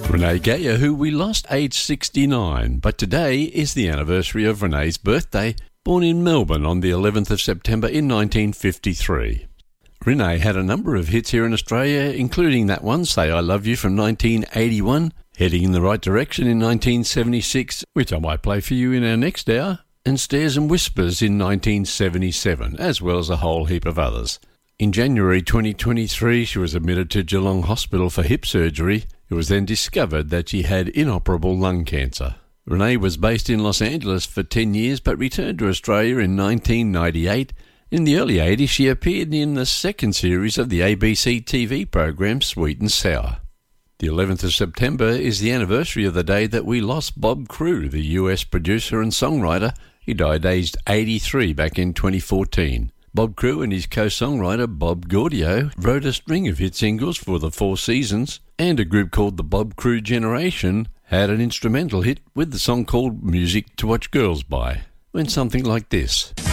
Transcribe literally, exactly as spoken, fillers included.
Renee Gayer, who we lost aged sixty-nine, but today is the anniversary of Renee's birthday, born in Melbourne on the eleventh of September in nineteen fifty-three. Renee had a number of hits here in Australia, including that one, Say I Love You, from nineteen eighty-one, Heading in the Right Direction in nineteen seventy-six, which I might play for you in our next hour, and Stares and Whispers in nineteen seventy-seven, as well as a whole heap of others. In January twenty twenty-three, she was admitted to Geelong Hospital for hip surgery. It was then discovered that she had inoperable lung cancer. Renee was based in Los Angeles for ten years but returned to Australia in nineteen ninety-eight. In the early eighties, she appeared in the second series of the A B C T V program Sweet and Sour. The eleventh of September is the anniversary of the day that we lost Bob Crew, the U S producer and songwriter. He died aged eighty-three back in twenty fourteen. Bob Crew and his co-songwriter Bob Gaudio wrote a string of hit singles for the Four Seasons, and a group called the Bob Crew Generation had an instrumental hit with the song called Music to Watch Girls By. Went something like this.